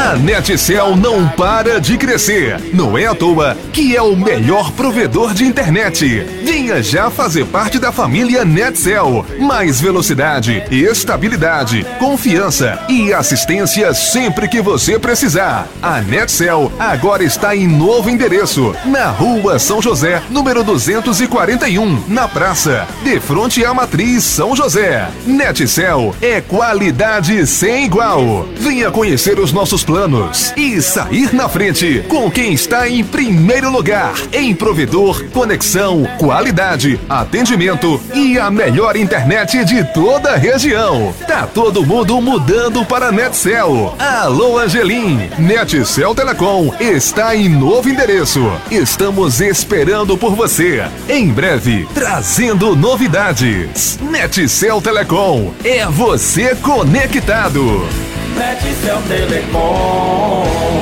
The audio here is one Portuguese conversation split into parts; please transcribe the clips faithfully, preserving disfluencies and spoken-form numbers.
A Netcel não para de crescer. Não é à toa que é o melhor provedor de internet. Venha já fazer parte da família Netcel. Mais velocidade, estabilidade, confiança e assistência sempre que você precisar. A Netcel agora está em novo endereço, na Rua São José, número duzentos e quarenta e um, na praça, de frente à Matriz São José. Netcel é qualidade sem igual. Venha conhecer os nossos planos e sair na frente com quem está em primeiro lugar em provedor, conexão, qualidade, atendimento e a melhor internet de toda a região. Tá todo mundo mudando para Netcel. Alô, Angelim. Netcel Telecom está em novo endereço. Estamos esperando por você. Em breve, trazendo novidades. Netcel Telecom é você conectado. Netcel Telecom.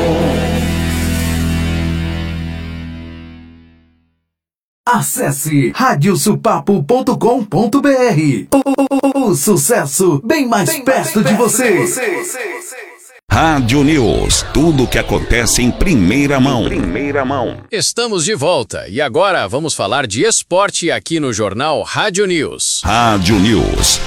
Acesse rádio supapo ponto com ponto br. O, o sucesso bem mais bem perto, mais de, perto você. de você. Rádio News, tudo o que acontece em primeira mão. Primeira mão. Estamos de volta e agora vamos falar de esporte aqui no jornal Rádio News. Rádio News.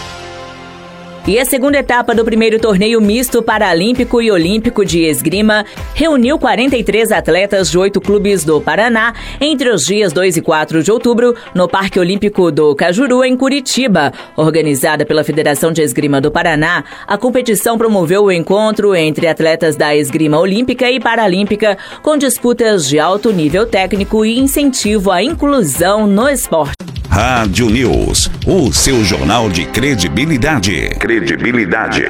E a segunda etapa do primeiro torneio misto paralímpico e olímpico de esgrima reuniu quarenta e três atletas de oito clubes do Paraná entre os dias dois e quatro de outubro no Parque Olímpico do Cajuru, em Curitiba. Organizada pela Federação de Esgrima do Paraná, a competição promoveu o encontro entre atletas da esgrima olímpica e paralímpica com disputas de alto nível técnico e incentivo à inclusão no esporte. Rádio News, o seu jornal de credibilidade. Credibilidade.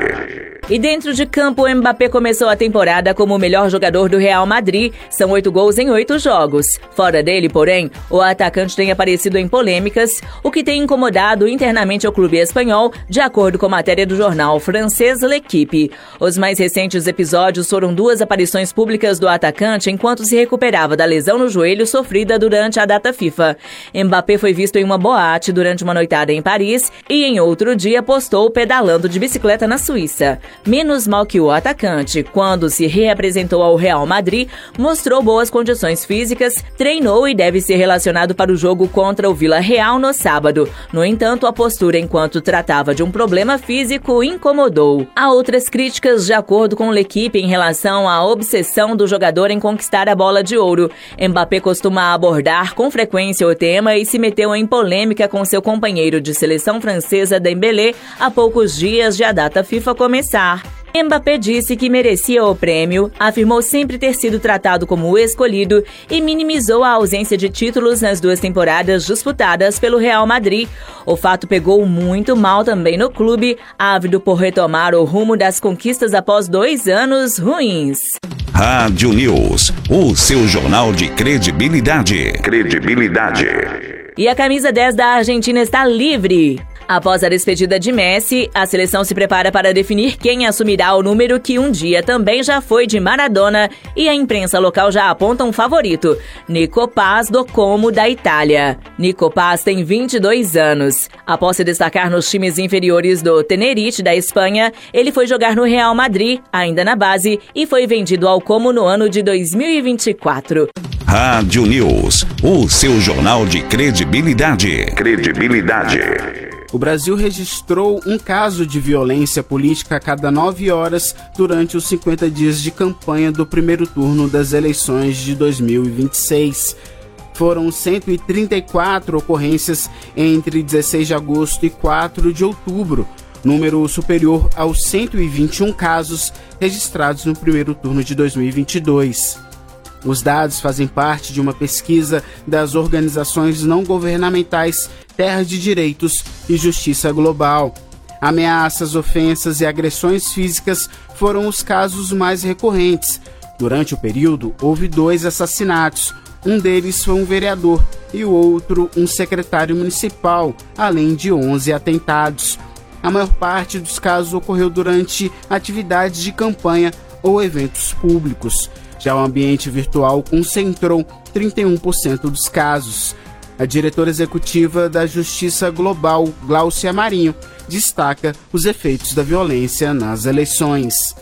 E dentro de campo, o Mbappé começou a temporada como o melhor jogador do Real Madrid. São oito gols em oito jogos. Fora dele, porém, o atacante tem aparecido em polêmicas, o que tem incomodado internamente o clube espanhol, de acordo com a matéria do jornal francês L'Équipe. Os mais recentes episódios foram duas aparições públicas do atacante enquanto se recuperava da lesão no joelho sofrida durante a data FIFA. Mbappé foi visto em uma boate durante uma noitada em Paris e em outro dia postou pedalando de bicicleta na Suíça. Menos mal que o atacante, quando se reapresentou ao Real Madrid, mostrou boas condições físicas, treinou e deve ser relacionado para o jogo contra o Villarreal no sábado. No entanto, a postura enquanto tratava de um problema físico incomodou. Há outras críticas de acordo com L'Équipe em relação à obsessão do jogador em conquistar a bola de ouro. Mbappé costuma abordar com frequência o tema e se meteu em polêmica com seu companheiro de seleção francesa Dembélé há poucos dias de a data FIFA começar. Mbappé disse que merecia o prêmio, afirmou sempre ter sido tratado como o escolhido e minimizou a ausência de títulos nas duas temporadas disputadas pelo Real Madrid. O fato pegou muito mal também no clube, ávido por retomar o rumo das conquistas após dois anos ruins. Rádio News, o seu jornal de credibilidade. Credibilidade. E a camisa dez da Argentina está livre. Após a despedida de Messi, a seleção se prepara para definir quem assumirá o número que um dia também já foi de Maradona, e a imprensa local já aponta um favorito, Nico Paz, do Como, da Itália. Nico Paz tem vinte e dois anos. Após se destacar nos times inferiores do Tenerife, da Espanha, ele foi jogar no Real Madrid, ainda na base, e foi vendido ao Como no ano de dois mil e vinte e quatro. Rádio News, o seu jornal de credibilidade. Credibilidade. O Brasil registrou um caso de violência política a cada nove horas durante os cinquenta dias de campanha do primeiro turno das eleições de dois mil e vinte e seis. Foram cento e trinta e quatro ocorrências entre dezesseis de agosto e quatro de outubro, número superior aos cento e vinte e um casos registrados no primeiro turno de dois mil e vinte e dois. Os dados fazem parte de uma pesquisa das organizações não governamentais Terra de Direitos e Justiça Global. Ameaças, ofensas e agressões físicas foram os casos mais recorrentes. Durante o período, houve dois assassinatos. Um deles foi um vereador e o outro um secretário municipal, além de onze atentados. A maior parte dos casos ocorreu durante atividades de campanha ou eventos públicos. Já o ambiente virtual concentrou trinta e um por cento dos casos. A diretora executiva da Justiça Global, Gláucia Marinho, destaca os efeitos da violência nas eleições.